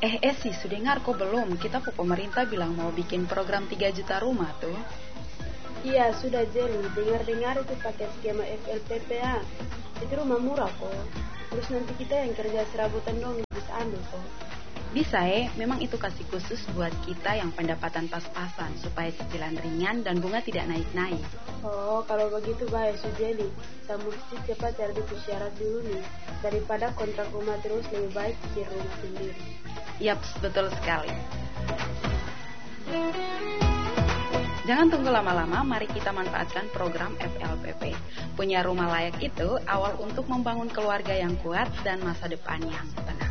Sudah dengar kok belum? Kita pemerintah bilang mau bikin program 3 juta rumah tuh. Iya, sudah Jelly. Dengar-dengar itu pakai skema FLPPA. Itu rumah murah kok. Terus nanti kita yang kerja serabutan dong bisa ambil kok. Bisa memang itu kasih khusus buat kita yang pendapatan pas-pasan supaya cicilan ringan dan bunga tidak naik-naik. Oh, kalau begitu baik Jelly. Kita mesti cepat cari syarat dulu nih. Daripada kontrak rumah terus lebih baik di rumah sendiri. Yaps, betul sekali. Jangan tunggu lama-lama, mari kita manfaatkan program FLPP. Punya rumah layak itu awal untuk membangun keluarga yang kuat dan masa depan yang tenang.